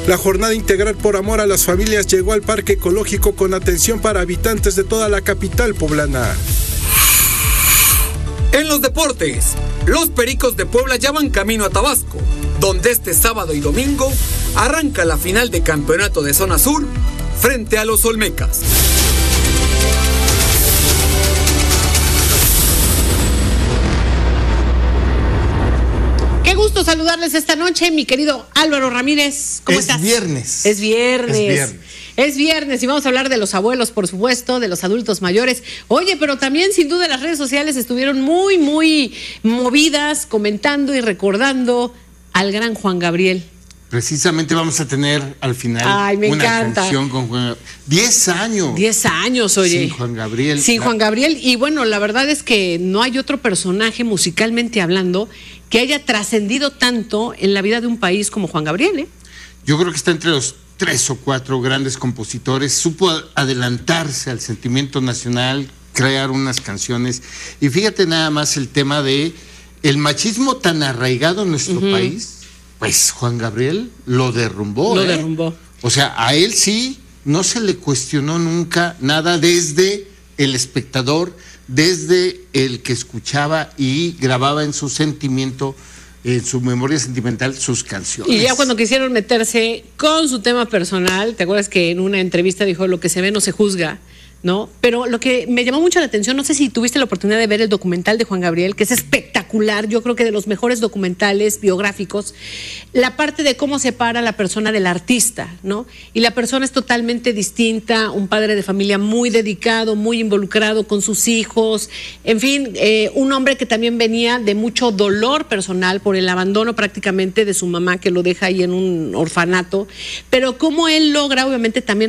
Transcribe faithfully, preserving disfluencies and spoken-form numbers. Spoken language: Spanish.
La jornada integral por amor a las familias llegó al Parque Ecológico con atención para habitantes de toda la capital poblana. En los deportes, los Pericos de Puebla ya van camino a Tabasco, donde este sábado y domingo arranca la final de campeonato de zona sur frente a los Olmecas. Qué gusto saludarles esta noche, mi querido Álvaro Ramírez. ¿Cómo es estás? Viernes. Es viernes. Es viernes. Es viernes y vamos a hablar de los abuelos, por supuesto, de los adultos mayores. Oye, pero también sin duda las redes sociales estuvieron muy, muy movidas, comentando y recordando al gran Juan Gabriel. Precisamente vamos a tener al final Ay, me una encanta. canción con Juan Gabriel. Diez años. Diez años, oye. Sin Juan Gabriel. Sin Juan Gabriel. Y bueno, la verdad es que no hay otro personaje musicalmente hablando que haya trascendido tanto en la vida de un país como Juan Gabriel, ¿eh? Yo creo que está entre los tres o cuatro grandes compositores. Supo adelantarse al sentimiento nacional, crear unas canciones. Y fíjate nada más el tema de el machismo tan arraigado en nuestro uh-huh. país. Pues Juan Gabriel lo derrumbó. Lo ¿eh? derrumbó. O sea, a él sí no se le cuestionó nunca nada desde el espectador, desde el que escuchaba y grababa en su sentimiento, en su memoria sentimental, sus canciones. Y ya cuando quisieron meterse con su tema personal, ¿te acuerdas que en una entrevista dijo lo que se ve no se juzga? ¿No? Pero lo que me llamó mucho la atención, no sé si tuviste la oportunidad de ver el documental de Juan Gabriel, que es espectacular, yo creo que de los mejores documentales biográficos, la parte de cómo separa la persona del artista, ¿no? Y la persona es totalmente distinta, un padre de familia muy dedicado, muy involucrado con sus hijos, en fin, eh, un hombre que también venía de mucho dolor personal por el abandono prácticamente de su mamá, que lo deja ahí en un orfanato, pero cómo él logra obviamente también